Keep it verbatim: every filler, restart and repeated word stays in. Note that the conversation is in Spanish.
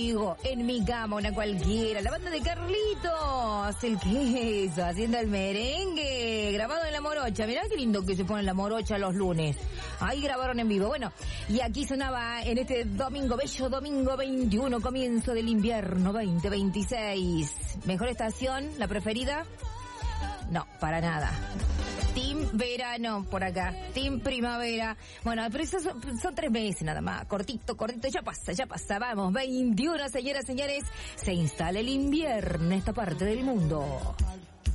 En mi cama, una cualquiera, la banda de Carlitos, el queso, haciendo el merengue, grabado en La Morocha. Mirá qué lindo que se pone La Morocha los lunes. Ahí grabaron en vivo. Bueno, y aquí sonaba en este domingo, bello domingo veintiuno, comienzo del invierno veinte veintiséis. ¿Mejor estación? ¿La preferida? No, para nada. Team verano por acá, Team primavera. Bueno, pero eso son, son tres meses nada más, cortito, cortito, ya pasa, ya pasa. Vamos, veintiuno, señoras, señores, se instala el invierno en esta parte del mundo.